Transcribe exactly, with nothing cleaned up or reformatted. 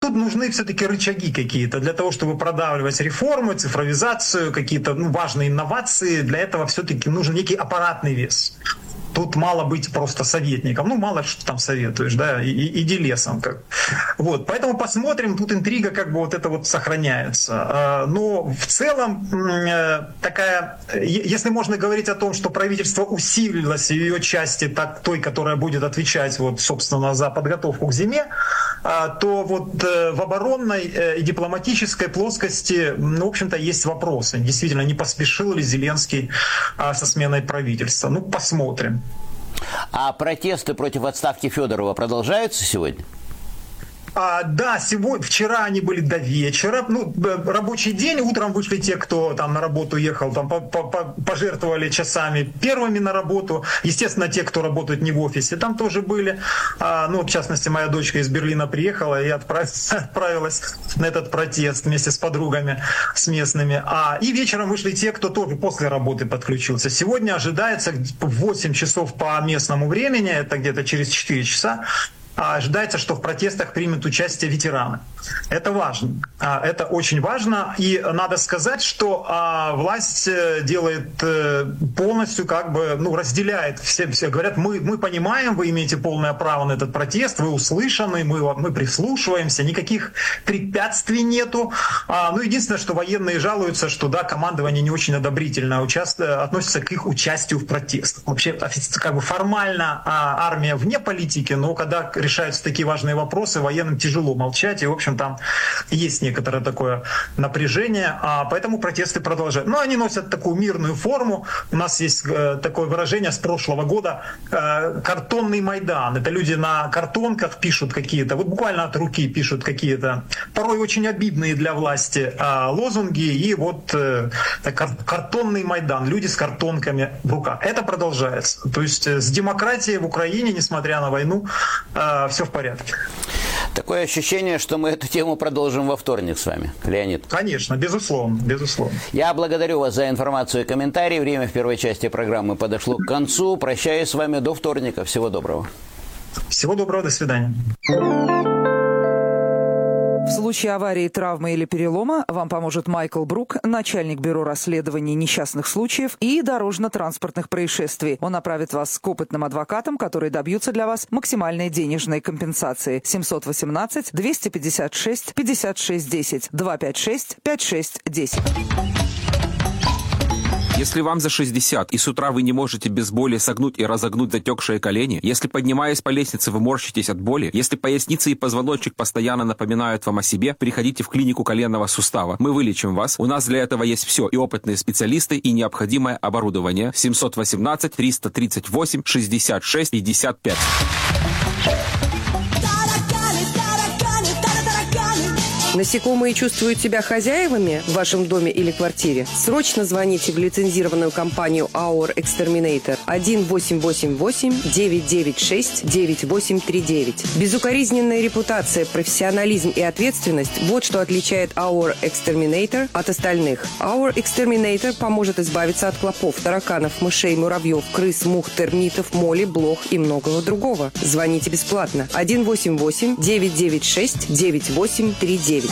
тут нужны все-таки рычаги какие-то для того, чтобы продавливать реформы, цифровизацию, какие-то ну, важные инновации. Для этого все-таки нужен некий аппаратный вес. Тут мало быть просто советником. Ну, мало что там советуешь, да, и, и, иди лесом. Как. Вот, поэтому посмотрим, тут интрига как бы вот это вот сохраняется. Но в целом такая, если можно говорить о том, что правительство усилилось в ее части, так, той, которая будет отвечать, вот, собственно, за подготовку к зиме, то вот в оборонной и дипломатической плоскости, ну, в общем-то, есть вопросы. Действительно, не поспешил ли Зеленский со сменой правительства? Ну, посмотрим. А протесты против отставки Федорова продолжаются сегодня? А, да, сегодня, вчера они были до вечера. Ну, рабочий день. Утром вышли те, кто там на работу ехал, там пожертвовали часами первыми на работу. Естественно, те, кто работают не в офисе, там тоже были. А, ну, в частности, моя дочка из Берлина приехала и отправилась на этот протест вместе с подругами, с местными. А, и вечером вышли те, кто тоже после работы подключился. Сегодня ожидается в восемь часов по местному времени, это где-то через четыре часа, ожидается, что в протестах примут участие ветераны. Это важно. Это очень важно. И надо сказать, что власть делает полностью, как бы, ну, разделяет. Все, все говорят, мы, мы понимаем, вы имеете полное право на этот протест, вы услышаны, мы, мы прислушиваемся, никаких препятствий нету. Ну, единственное, что военные жалуются, что, да, командование не очень одобрительно участвует, относится к их участию в протестах. Вообще, как бы формально армия вне политики, но когда решаются такие важные вопросы, военным тяжело молчать, и, в общем, там есть некоторое такое напряжение, а поэтому протесты продолжают. Но они носят такую мирную форму. У нас есть э, такое выражение с прошлого года э, «картонный Майдан». Это люди на картонках пишут какие-то, вот буквально от руки пишут какие-то, порой очень обидные для власти э, лозунги, и вот э, кар- картонный Майдан, люди с картонками в руках. Это продолжается. То есть э, с демократией в Украине, несмотря на войну, э, все в порядке. Такое ощущение, что мы эту тему продолжим во вторник с вами, Леонид. Конечно, безусловно, безусловно. Я благодарю вас за информацию и комментарии. Время в первой части программы подошло к концу. Прощаюсь с вами до вторника. Всего доброго. Всего доброго, до свидания. В случае аварии, травмы или перелома вам поможет Майкл Брук, начальник бюро расследований несчастных случаев и дорожно-транспортных происшествий. Он направит вас к опытным адвокатам, которые добьются для вас максимальной денежной компенсации. семьсот восемнадцать двести пятьдесят шесть пятьдесят шесть десять два пять шесть пять шесть десять. Если вам за шестьдесят, и с утра вы не можете без боли согнуть и разогнуть затекшие колени, если, поднимаясь по лестнице, вы морщитесь от боли, если поясница и позвоночник постоянно напоминают вам о себе, приходите в клинику коленного сустава. Мы вылечим вас. У нас для этого есть все, и опытные специалисты, и необходимое оборудование. семьсот восемнадцать триста тридцать восемь шестьдесят шесть пятьдесят пять. Насекомые чувствуют себя хозяевами в вашем доме или квартире? Срочно звоните в лицензированную компанию Our Exterminator один восемь восемь восемь девять девять шесть девять восемь три девять. Безукоризненная репутация, профессионализм и ответственность – вот что отличает Our Exterminator от остальных. Our Exterminator поможет избавиться от клопов, тараканов, мышей, муравьев, крыс, мух, термитов, моли, блох и многого другого. Звоните бесплатно один восемь восемь девять девять шесть девять восемь три девять.